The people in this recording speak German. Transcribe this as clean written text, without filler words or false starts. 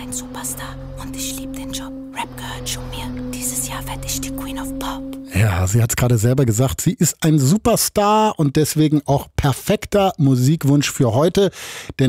ein Superstar und ich liebe den Job. Rap gehört schon mir. Dieses Jahr werde ich die Queen of Pop. Ja, sie hat es gerade selber gesagt, sie ist ein Superstar und deswegen auch perfekter Musikwunsch für heute. Denn